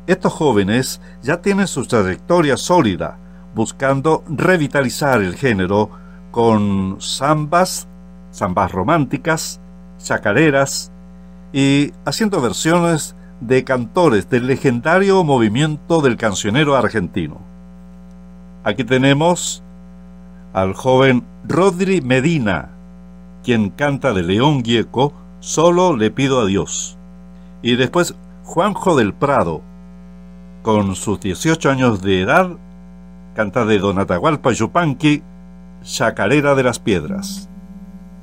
Estos jóvenes ya tienen su trayectoria sólida, buscando revitalizar el género con zambas románticas, chacareras y haciendo versiones de cantores del legendario movimiento del cancionero argentino. Aquí tenemos al joven Rodri Medina, quien canta de León Gieco, Solo le pido a Dios. Y después Juanjo del Prado, con sus 18 años de edad, canta de Don Atahualpa Yupanqui, Chacarera de las Piedras.